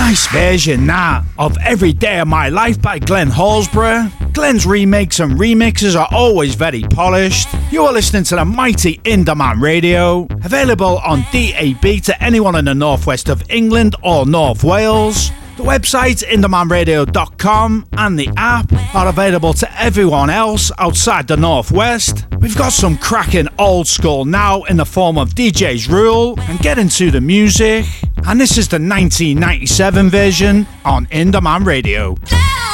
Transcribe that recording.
Nice version that of Every Day of My Life by Glenn Halsborough. Glenn's remakes and remixes are always very polished. You are listening to the mighty Indie Radio, available on DAB to anyone in the northwest of England or North Wales. The website indiemanradio.com and the app are available to everyone else outside the northwest. We've got some cracking old school now in the form of DJ's Rule and get into the music. And this is the 1997 version on Indie Radio.